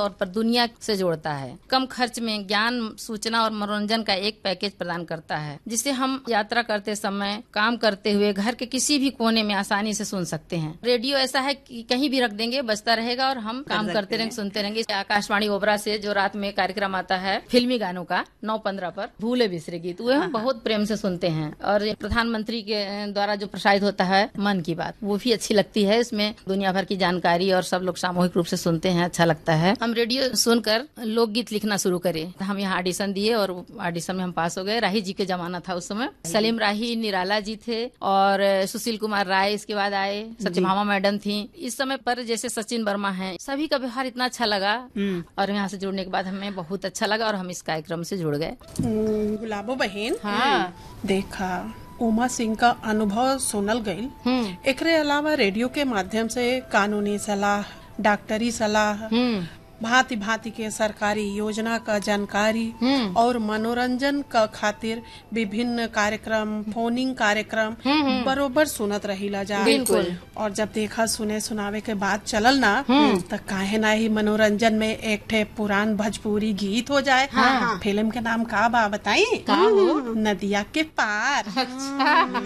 तौर पर दुनिया से जोड़ता है। कम खर्च में ज्ञान, सूचना और मनोरंजन का एक पैकेज प्रदान करता है, जिसे हम यात्रा करते समय, काम करते हुए घर के किसी भी कोने में आसानी से सुन सकते हैं। रेडियो ऐसा है कि कहीं भी रख देंगे, बजता रहेगा और हम काम करते रहेंगे, सुनते रहेंगे। आकाशवाणी ओबरा से जो रात में कार्यक्रम आता है फिल्मी गानों का 9:15 पर, भूले बिसरे गीत, वो हम बहुत प्रेम से सुनते हैं। और प्रधानमंत्री के द्वारा जो प्रसारित होता है मन की बात, वो भी अच्छी लगती है। इसमें दुनिया भर की जानकारी और सब लोग सामूहिक रूप से सुनते हैं, अच्छा लगता है। हम रेडियो सुनकर लोकगीत लिखना शुरू करे। हम यहाँ ऑडिशन दिए और ऑडिशन में हम पास हो गए। राही जी के जमाना था उस समय, सलीम राही, निराला जी थे और सुशील कुमार राय इसके बाद आए, सत्यभामा मैडम थी। इस समय पर जैसे सचिन वर्मा है, सभी का व्यवहार इतना अच्छा लगा और यहाँ से जुड़ने के बाद हमें बहुत अच्छा लगा और हम इस कार्यक्रम से जुड़ गए। गुलाबो बहन, हाँ देखा उमा सिंह का अनुभव सुनल गईल। एकरे अलावा रेडियो के माध्यम से कानूनी सलाह, डॉक्टरी सलाह, भांति भांति के सरकारी योजना का जानकारी और मनोरंजन का खातिर विभिन्न कार्यक्रम, फोनिंग कार्यक्रम बरोबर सुनत रहीला जा। बिल्कुल। और जब देखा सुने सुनावे के बाद चलल ना, तो काहे ना ही मनोरंजन में एक ठे पुरान भोजपुरी गीत हो जाए। फिल्म के नाम का बा बताई? का हो? नदिया के पार।